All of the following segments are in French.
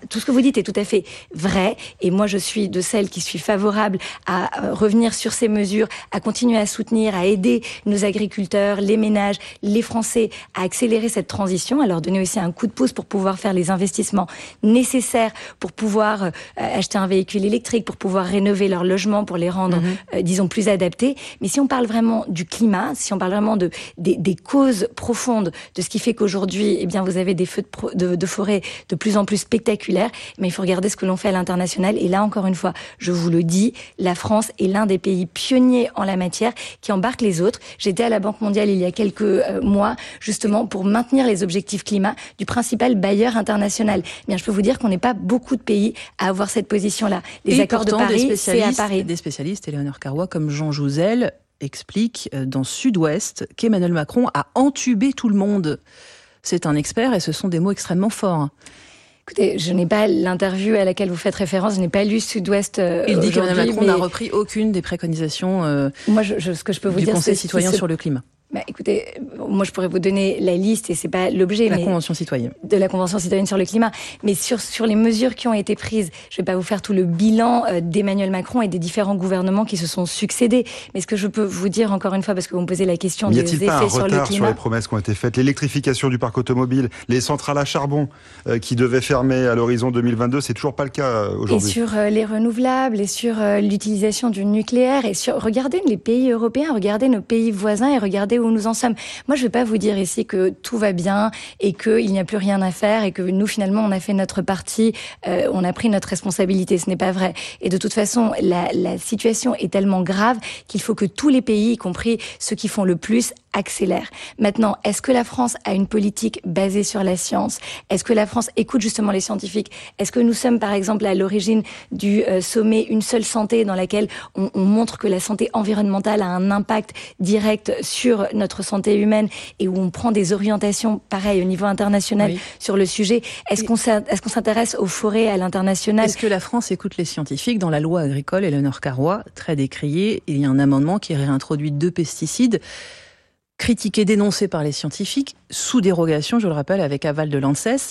tout ce que vous dites est tout à fait vrai. Et moi, je suis de celles qui suis favorable à revenir sur ces mesures, à continuer à soutenir, à aider nos agriculteurs, les ménages, les Français à accélérer cette transition, à leur donner aussi un coup de pouce pour pouvoir faire les investissements nécessaires pour pouvoir acheter un véhicule électrique, pour pouvoir rénover leur logement, pour les rendre, disons, plus adaptés. Mais si on parle vraiment du climat, si on parle vraiment des causes profondes de ce qui fait qu'aujourd'hui, eh bien, vous avez des feux de forêt de plus en plus spectaculaires, mais il faut regarder ce que l'on fait à l'international. Et là, encore une fois, je vous le dis, la France est l'un des pays pionniers en la matière qui embarque les autres. J'étais à la Banque mondiale il y a quelques mois, justement, pour maintenir les objectifs climat du principal bailleur international. Eh bien, je peux vous dire qu'on n'est pas beaucoup de pays à avoir cette position-là. Les accords de Paris, c'est à Paris. Des spécialistes, Éléonore Carrois, comme Jean Jouzel, explique dans Sud-Ouest qu'Emmanuel Macron a entubé tout le monde. C'est un expert et ce sont des mots extrêmement forts. Écoutez, je n'ai pas l'interview à laquelle vous faites référence, je n'ai pas lu Sud-Ouest Il dit qu'Emmanuel Macron n'a repris aucune des préconisations moi, ce que je peux vous du dire, Conseil citoyen sur le climat. Bah, écoutez, moi je pourrais vous donner la liste et c'est pas l'objet la Convention citoyenne. De la Convention citoyenne sur le climat, mais sur les mesures qui ont été prises, je vais pas vous faire tout le bilan d'Emmanuel Macron et des différents gouvernements qui se sont succédés, mais ce que je peux vous dire encore une fois, parce que vous me posez la question des effets sur le climat. Y a-t-il pas un retard sur les promesses qui ont été faites, l'électrification du parc automobile, les centrales à charbon qui devaient fermer à l'horizon 2022, c'est toujours pas le cas aujourd'hui. Et sur les renouvelables, et sur l'utilisation du nucléaire, et sur regardez les pays européens, regardez nos pays voisins et regardez où nous en sommes. Moi, je ne vais pas vous dire ici que tout va bien et qu'il n'y a plus rien à faire et que nous, finalement, on a fait notre partie, on a pris notre responsabilité. Ce n'est pas vrai. Et de toute façon, la situation est tellement grave qu'il faut que tous les pays, y compris ceux qui font le plus, accélèrent. Maintenant, est-ce que la France a une politique basée sur la science? Est-ce que la France écoute justement les scientifiques? Est-ce que nous sommes, par exemple, à l'origine du sommet Une seule santé, dans laquelle on montre que la santé environnementale a un impact direct sur notre santé humaine et où on prend des orientations pareilles au niveau international sur le sujet? Est-ce qu'on s'intéresse aux forêts à l'international? Est-ce que la France écoute les scientifiques? Dans la loi agricole, Éléonore Carrois, très décriée, il y a un amendement qui réintroduit 2 pesticides critiqués, dénoncés par les scientifiques, sous dérogation, je le rappelle, avec aval de l'ANSES.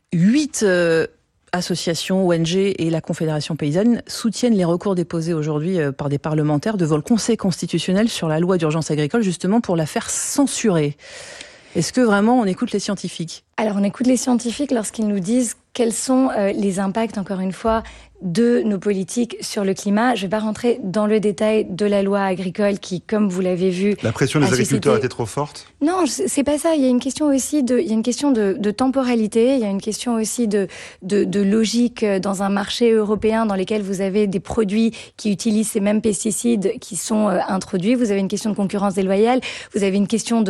8 associations, ONG et la Confédération paysanne soutiennent les recours déposés aujourd'hui par des parlementaires devant le Conseil constitutionnel sur la loi d'urgence agricole, justement pour la faire censurer. Est-ce que vraiment on écoute les scientifiques? Alors on écoute les scientifiques lorsqu'ils nous disent quels sont les impacts, encore une fois, de nos politiques sur le climat. Je ne vais pas rentrer dans le détail de la loi agricole qui, comme vous l'avez vu... La pression des agriculteurs était trop forte? Non, c'est pas ça. Il y a une question aussi de temporalité. Il y a une question aussi de logique dans un marché européen dans lequel vous avez des produits qui utilisent ces mêmes pesticides qui sont introduits. Vous avez une question de concurrence déloyale. Vous avez une question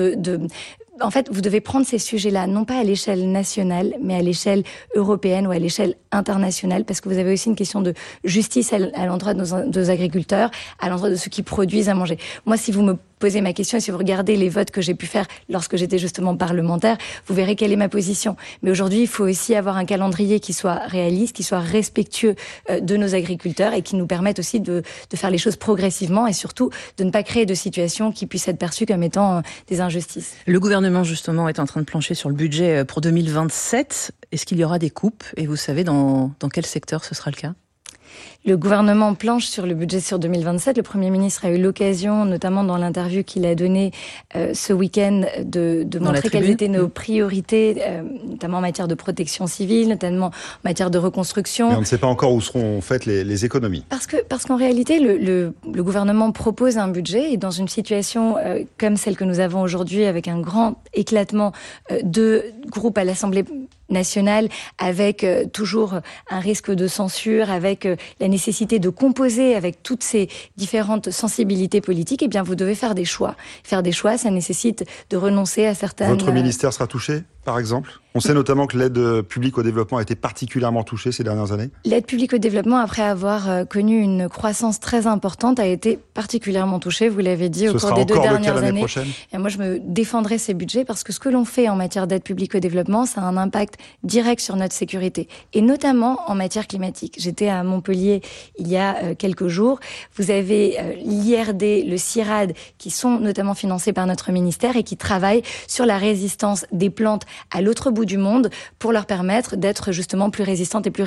en fait, vous devez prendre ces sujets-là, non pas à l'échelle nationale, mais à l'échelle européenne ou à l'échelle internationale, parce que vous avez aussi une question de justice à l'endroit de nos agriculteurs, à l'endroit de ceux qui produisent à manger. Moi, si vous me posez ma question et si vous regardez les votes que j'ai pu faire lorsque j'étais justement parlementaire, vous verrez quelle est ma position. Mais aujourd'hui, il faut aussi avoir un calendrier qui soit réaliste, qui soit respectueux de nos agriculteurs et qui nous permette aussi de faire les choses progressivement et surtout de ne pas créer de situations qui puissent être perçues comme étant des injustices. Le gouvernement, justement, est en train de plancher sur le budget pour 2027. Est-ce qu'il y aura des coupes? Et vous savez dans quel secteur ce sera le cas? Le gouvernement planche sur le budget sur 2027. Le Premier ministre a eu l'occasion, notamment dans l'interview qu'il a donnée ce week-end, de montrer quelles étaient nos priorités, notamment en matière de protection civile, notamment en matière de reconstruction. Mais on ne sait pas encore où seront faites les économies. Parce qu'en réalité, le gouvernement propose un budget et dans une situation comme celle que nous avons aujourd'hui, avec un grand éclatement de groupes à l'Assemblée nationale, avec toujours un risque de censure, avec la nécessité de composer avec toutes ces différentes sensibilités politiques, eh bien vous devez faire des choix. Faire des choix, ça nécessite de renoncer à certaines... Votre ministère sera touché, par exemple? On sait notamment que l'aide publique au développement a été particulièrement touchée ces dernières années. L'aide publique au développement, après avoir connu une croissance très importante, a été particulièrement touchée, vous l'avez dit, au cours des 2 dernières années. Et moi, je me défendrai ces budgets parce que ce que l'on fait en matière d'aide publique au développement, ça a un impact direct sur notre sécurité, et notamment en matière climatique. J'étais à Montpellier il y a quelques jours. Vous avez l'IRD, le CIRAD, qui sont notamment financés par notre ministère et qui travaillent sur la résistance des plantes à l'autre bout du monde pour leur permettre d'être justement plus résistantes et plus